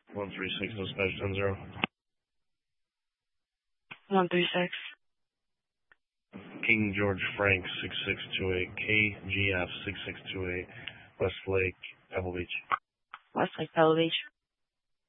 136, dispatch 10-0. 136. King George Frank 6628, KGF 6628, Westlake, Pebble Beach. Westlake, Pebble Beach.